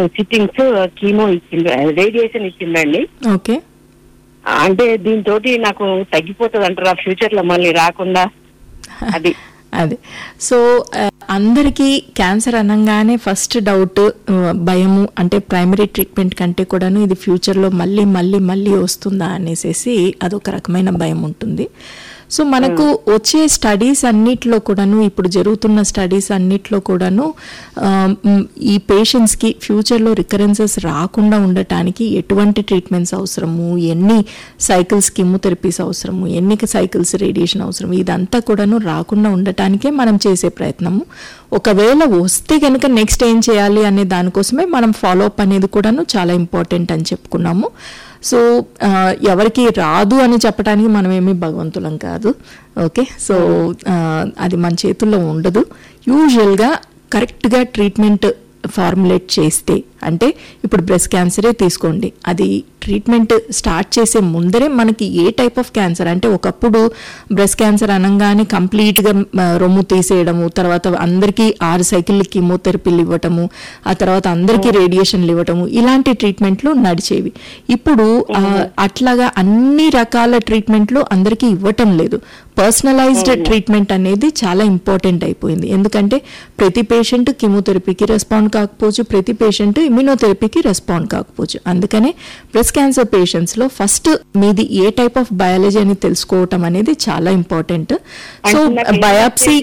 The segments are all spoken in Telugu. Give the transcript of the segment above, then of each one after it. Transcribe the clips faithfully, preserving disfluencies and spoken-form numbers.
సిట్టింగ్స్ కీమో ఇచ్చిండు, రేడియేషన్ ఇచ్చిండండి. ఓకే. అంటే దీంతో నాకు తగ్గిపోతుంది అంటారా ఫ్యూచర్ లో మళ్ళీ రాకుండా? అది అదే. సో అందరికీ క్యాన్సర్ అనగానే ఫస్ట్ డౌట్, భయము అంటే ప్రైమరీ ట్రీట్మెంట్ కంటే కూడాను ఇది ఫ్యూచర్లో మళ్ళీ మళ్ళీ మళ్ళీ వస్తుందా అనేసి అదొక రకమైన భయం ఉంటుంది. సో మనకు వచ్చే స్టడీస్ అన్నిట్లో కూడాను, ఇప్పుడు జరుగుతున్న స్టడీస్ అన్నిట్లో కూడాను ఈ పేషెంట్స్కి ఫ్యూచర్లో రికరెన్సెస్ రాకుండా ఉండటానికి ఎటువంటి ట్రీట్మెంట్స్ అవసరము, ఎన్ని సైకిల్స్ కీమోథెరపీస్ అవసరము, ఎన్ని సైకిల్స్ రేడియేషన్ అవసరం, ఇదంతా కూడాను రాకుండా ఉండటానికే మనం చేసే ప్రయత్నము. ఒకవేళ వస్తే కనుక నెక్స్ట్ ఏం చేయాలి అనే దానికోసమే మనం ఫాలోఅప్ అనేది కూడాను చాలా ఇంపార్టెంట్ అని చెప్పుకున్నాము. సో ఎవరికి రాదు అని చెప్పడానికి మనం ఏమీ భగవంతులం కాదు. ఓకే. సో అది మన చేతుల్లో ఉండదు. యూజువల్గా కరెక్ట్గా ట్రీట్మెంట్ ఫార్ములేట్ చేస్తే, అంటే ఇప్పుడు బ్రెస్ట్ క్యాన్సరే తీసుకోండి, అది ట్రీట్మెంట్ స్టార్ట్ చేసే ముందరే మనకి ఏ టైప్ ఆఫ్ క్యాన్సర్, అంటే ఒకప్పుడు బ్రెస్ట్ క్యాన్సర్ అనగానే కంప్లీట్గా రొమ్ము తీసేయడము, తర్వాత అందరికీ ఆరు సైకిల్ కీమోథెరపీలు ఇవ్వటము, ఆ తర్వాత అందరికీ రేడియేషన్లు ఇవ్వటము, ఇలాంటి ట్రీట్మెంట్లు నడిచేవి. ఇప్పుడు అట్లాగా అన్ని రకాల ట్రీట్మెంట్లు అందరికీ ఇవ్వటం లేదు. పర్సనలైజ్డ్ ట్రీట్మెంట్ అనేది చాలా ఇంపార్టెంట్ అయిపోయింది. ఎందుకంటే ప్రతి పేషెంట్ కీమోథెరపీకి రెస్పాండ్ కాకపోవచ్చు, ప్రతి పేషెంట్ ఇమ్యూనోథెరపీకి రెస్పాండ్ కాకపోవచ్చు. అందుకనే బ్రెస్ట్ క్యాన్సర్ పేషెంట్స్ లో ఫస్ట్ మీది ఏ టైప్ ఆఫ్ బయాలజీ అని తెలుసుకోవటం అనేది చాలా ఇంపార్టెంట్. సో బయాప్సీ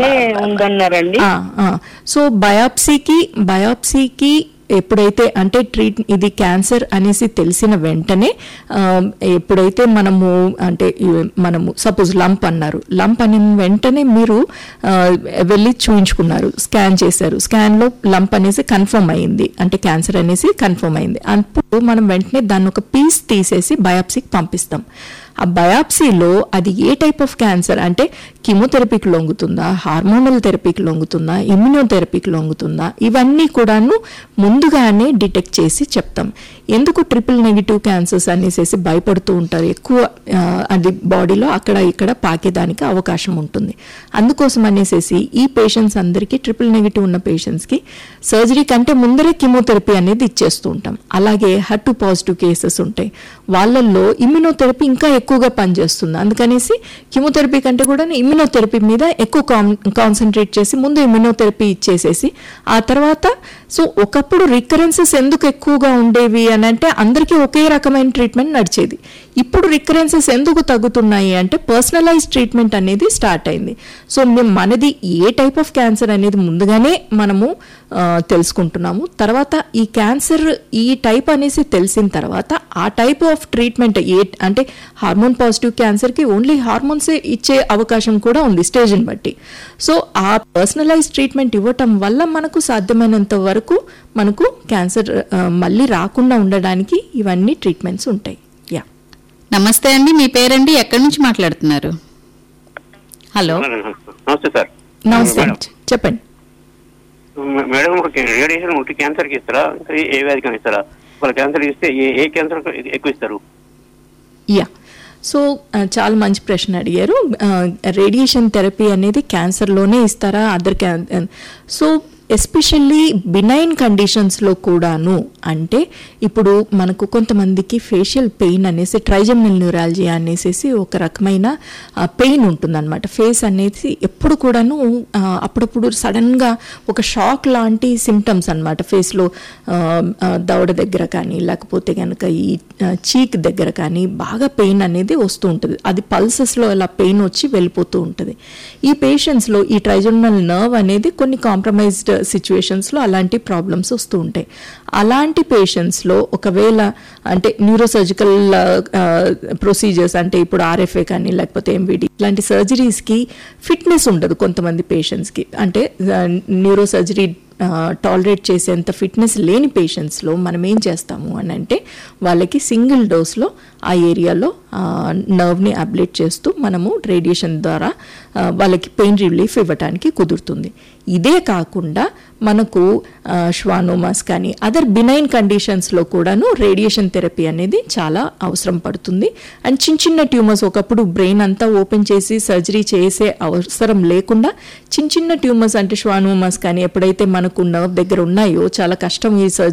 సో బయాప్సీకి బయాప్సీకి ఎప్పుడైతే అంటే ట్రీట్ ఇది క్యాన్సర్ అనేసి తెలిసిన వెంటనే ఎప్పుడైతే మనము అంటే మనము సపోజ్ లంప్ అన్నారు, లంప్ అని వెంటనే మీరు వెళ్ళి చూయించుకున్నారు, స్కాన్ చేశారు, స్కాన్లో లంప్ అనేసి కన్ఫర్మ్ అయింది, అంటే క్యాన్సర్ అనేసి కన్ఫర్మ్ అయింది. అప్పుడు మనం వెంటనే దాన్ని ఒక పీస్ తీసేసి బయాప్సీకి పంపిస్తాం. ఆ బయాప్సీలో అది ఏ టైప్ ఆఫ్ క్యాన్సర్, అంటే కీమోథెరపీకి లొంగుతుందా, హార్మోనల్ థెరపీకి లొంగుతుందా, ఇమ్యూనోథెరపీకి లొంగుతుందా, ఇవన్నీ కూడాను ముందుగానే డిటెక్ట్ చేసి చెప్తాం. ఎందుకు ట్రిపుల్ నెగిటివ్ క్యాన్సర్స్ అనేసి భయపడుతూ ఉంటారు, ఎక్కువ అది బాడీలో అక్కడ ఇక్కడ పాకేదానికి అవకాశం ఉంటుంది. అందుకోసం అనేసి ఈ పేషెంట్స్ అందరికీ, ట్రిపుల్ నెగిటివ్ ఉన్న పేషెంట్స్కి సర్జరీ కంటే ముందరే కీమోథెరపీ అనేది ఇచ్చేస్తూ ఉంటాం. అలాగే హర్ టు పాజిటివ్ కేసెస్ ఉంటాయి, వాళ్ళల్లో ఇమ్యూనోథెరపీ ఇంకా ఎక్కువగా పనిచేస్తుంది. అందుకనేసి కీమోథెరపీ కంటే కూడా ఇమ్యూనోథెరపీ మీద ఎక్కువ కాన్సన్ట్రేట్ చేసి ముందు ఇమ్యూనోథెరపీ ఇచ్చేసేసి ఆ తర్వాత సో ఒకప్పుడు రికరెన్సెస్ ఎందుకు ఎక్కువగా ఉండేవి అని అంటే అందరికీ ఒకే రకమైన ట్రీట్మెంట్ నడిచేది. ఇప్పుడు రికరెన్సెస్ ఎందుకు తగ్గుతున్నాయి అంటే పర్సనలైజ్ ట్రీట్మెంట్ అనేది స్టార్ట్ అయింది. సో మేము మనది ఏ టైప్ ఆఫ్ క్యాన్సర్ అనేది ముందుగానే మనము తెలుసుకుంటున్నాము. తర్వాత ఈ క్యాన్సర్ ఈ టైప్ అనేసి తెలిసిన తర్వాత ఆ టైప్ ఆఫ్ ట్రీట్మెంట్ ఏ అంటే హార్మోన్ పాజిటివ్ క్యాన్సర్కి ఓన్లీ హార్మోన్సే ఇచ్చే అవకాశం కూడా ఉంది స్టేజ్ని బట్టి. సో ఆ పర్సనలైజ్ ట్రీట్మెంట్ ఇవ్వటం వల్ల మనకు సాధ్యమైనంత వరకు మనకు క్యాన్సర్ మళ్ళీ రాకుండా ఉండడానికి ఇవన్నీ ట్రీట్మెంట్స్ ఉంటాయి. యా, నమస్తే అండి, మీ పేరండి, ఎక్కడి నుంచి మాట్లాడుతున్నారు? హలో, నమస్తే సార్. నమస్తే, చెప్పండి మేడం. రేడియేషన్ ఒకటి క్యాన్సర్కి ఇస్తారా, ఏ వ్యాధికి ఇస్తారా? వాళ్ళ క్యాన్సర్ ఇస్తే ఏ క్యాన్సర్ ఎక్కువ ఇస్తారు? యా, సో చాలా మంచి ప్రశ్న అడిగారు. రేడియేషన్ థెరపీ అనేది క్యాన్సర్లోనే ఇస్తారా, other can so especially benign కండిషన్స్లో కూడాను, అంటే ఇప్పుడు మనకు కొంతమందికి ఫేషియల్ పెయిన్ అనేసి ట్రైజెమినల్ న్యూరాలజీ అనేసి ఒక రకమైన పెయిన్ ఉంటుందన్నమాట. ఫేస్ అనేది ఎప్పుడు కూడాను అప్పుడప్పుడు సడన్గా ఒక షాక్ లాంటి సిమ్టమ్స్ అనమాట. ఫేస్లో దవడ దగ్గర కానీ లేకపోతే కనుక ఈ చీక్ దగ్గర కానీ బాగా పెయిన్ అనేది వస్తూ ఉంటుంది. అది పల్సెస్లో అలా పెయిన్ వచ్చి వెళ్ళిపోతూ ఉంటుంది. ఈ పేషెంట్స్లో ఈ ట్రైజెమినల్ నర్వ్ అనేది కొన్ని కాంప్రమైజ్డ్ సిచ్యువేషన్స్లో అలాంటి ప్రాబ్లమ్స్ వస్తూ ఉంటాయి. అలాంటి పేషెంట్స్లో ఒకవేళ అంటే న్యూరోసర్జికల్ ప్రొసీజర్స్ అంటే ఇప్పుడు ఆర్ఎఫ్ఏ కానీ లేకపోతే ఎంవిడి ఇలాంటి సర్జరీస్కి ఫిట్నెస్ ఉండదు కొంతమంది పేషెంట్స్కి. అంటే న్యూరో సర్జరీ టాలరేట్ చేసేంత ఫిట్నెస్ లేని పేషెంట్స్లో మనం ఏం చేస్తాము అని అంటే వాళ్ళకి సింగిల్ డోస్లో ఆ ఏరియాలో నర్వ్ని అబ్లేట్ చేస్తూ మనము రేడియేషన్ ద్వారా వాళ్ళకి పెయిన్ రిలీఫ్ ఇవ్వడానికి కుదురుతుంది. ఇదే కాకుండా మనకు శ్వానోమాస్ కానీ అదర్ బినైన్ కండిషన్స్లో కూడాను రేడియేషన్ థెరపీ అనేది చాలా అవసరం పడుతుంది. అండ్ చిన్న చిన్న ట్యూమర్స్, ఒకప్పుడు బ్రెయిన్ అంతా ఓపెన్ చేసి సర్జరీ చేసే అవసరం లేకుండా చిన్న చిన్న ట్యూమర్స్ అంటే శ్వానోమాస్ కానీ ఎప్పుడైతే మనకు నర్వ్ దగ్గర ఉన్నాయో చాలా కష్టం ఈ సర్జరీ